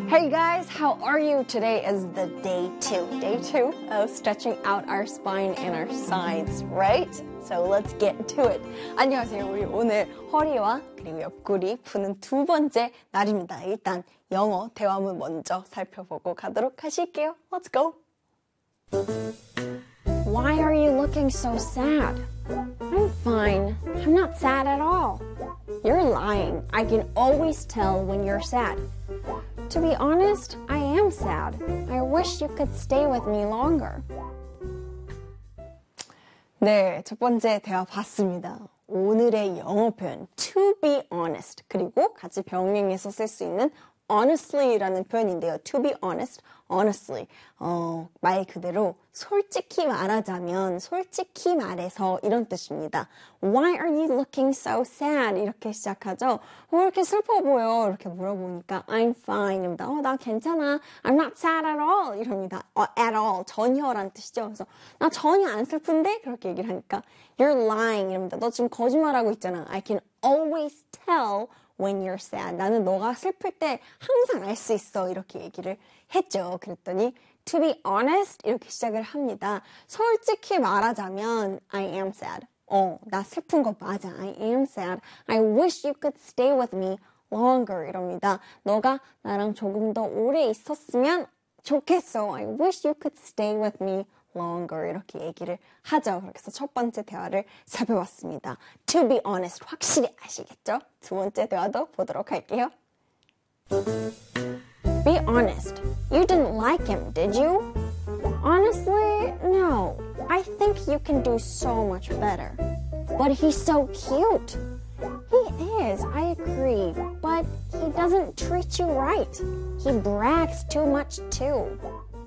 Hey guys, how are you? Today is the day two of stretching out our spine and our sides, right? So let's get to it. 안녕하세요. 우리 오늘 허리와 그리고 옆구리 푸는 두 번째 날입니다. 일단 영어 대화문 먼저 살펴보고 가도록 하실게요. Let's go. Why are you looking so sad? I'm fine. I'm not sad at all. You're lying. I can always tell when you're sad. To be honest, I am sad. I wish you could stay with me longer. 네, 첫 번째 대화 봤습니다. 오늘의 영어 표현 to be honest 그리고 같이 병행해서 쓸 수 있는 honestly라는 표현인데요. To be honest, honestly. 말 그대로 솔직히 말하자면, 솔직히 말해서 이런 뜻입니다. Why are you looking so sad? 이렇게 시작하죠. 왜 이렇게 슬퍼 보여? 이렇게 물어보니까 I'm fine. 이럽니다. 나 괜찮아. I'm not sad at all. 이럽니다. At all. 전혀란 뜻이죠. 그래서 나 전혀 안 슬픈데? 그렇게 얘기를 하니까 You're lying. 이럽니다. 너 지금 거짓말하고 있잖아. I can always tell when you're sad. 나는 너가 슬플 때 항상 알 수 있어. 이렇게 얘기를 했죠. 그랬더니 to be honest 이렇게 시작을 합니다. 솔직히 말하자면 I am sad. 나 슬픈 거 맞아. I am sad. I wish you could stay with me longer 이럽니다. 너가 나랑 조금 더 오래 있었으면 좋겠어. I wish you could stay with me longer 이렇게 얘기를 하죠. 그래서 첫 번째 대화를 살펴봤습니다. To be honest 확실히 아시겠죠? 두 번째 대화도 보도록 할게요. Be honest. You didn't like him, did you? Honestly, no. I think you can do so much better. But he's so cute. He is, I agree. But he doesn't treat you right. He brags too much too.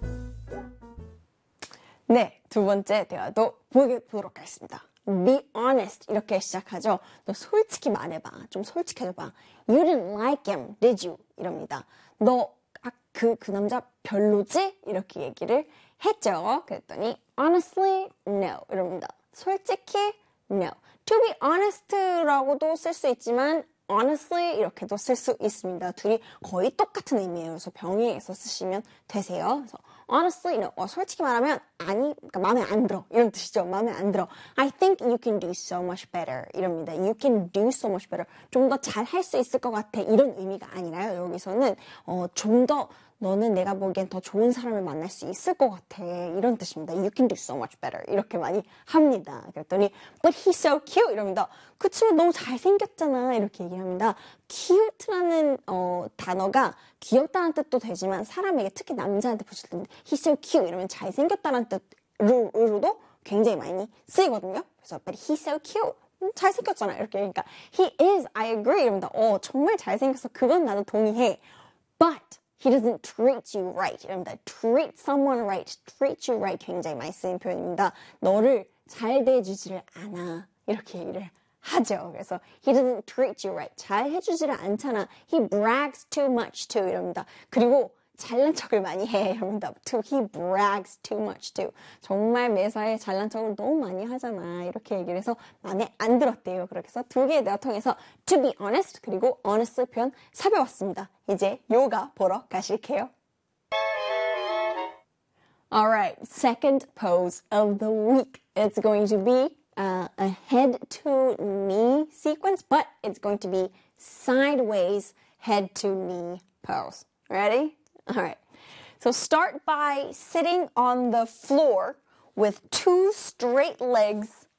네, 두 번째 대화도 보도록 하겠습니다. Be honest 이렇게 시작하죠. 너 솔직히 말해봐. 좀 솔직해져봐. You didn't like him, did you? 이럽니다. 너 그 남자 별로지? 이렇게 얘기를 했죠. 그랬더니 honestly, no 이럽니다. 솔직히, no. To be honest라고도 쓸 수 있지만 honestly 이렇게도 쓸 수 있습니다. 둘이 거의 똑같은 의미예요. 그래서 병행해서 쓰시면 되세요. 그래서 honestly, no. 솔직히 말하면 아니, 그러니까 마음에 안 들어 이런 뜻이죠. 마음에 안 들어. I think you can do so much better 이럽니다. You can do so much better. 좀 더 잘 할 수 있을 것 같아 이런 의미가 아니라요. 여기서는 좀 더 너는 내가 보기엔 더 좋은 사람을 만날 수 있을 것 같아 이런 뜻입니다. You can do so much better 이렇게 많이 합니다. 그랬더니 But he's so cute 이럽니다. 그 친구 너무 잘생겼잖아 이렇게 얘기를 합니다. cute라는 단어가 귀엽다는 뜻도 되지만 사람에게 특히 남자한테 붙일 때 he's so cute 이러면 잘생겼다는 뜻으로도 굉장히 많이 쓰이거든요. 그래서 But he's so cute 잘생겼잖아 이렇게 얘기하니까 He is, I agree 이럽니다. 정말 잘생겼어. 그건 나도 동의해. But he doesn't treat you right. 이럽니다. treat someone right, treat you right 굉장히 많이 쓰인 표현입니다. 너를 잘 대해주지를 않아. 이렇게 얘기를 하죠. 그래서 he doesn't treat you right. 잘 해주지를 않잖아. He brags too much too. 이럽니다. 그리고 잘난 척을 많이 해. 이럽니다. He brags too much too. 정말 매사에 잘난 척을 너무 많이 하잖아. 이렇게 얘기를 해서 마음에 안 들었대요. 그렇게 해서 두 개의 대화 통해서 to be honest 그리고 honest 표현 살펴봤습니다. 이제 요가 보러 가실게요. Alright, second pose of the week. It's going to be a head to knee sequence, but it's going to be sideways head to knee pose. Ready? All right. So start by sitting on the floor with two straight legs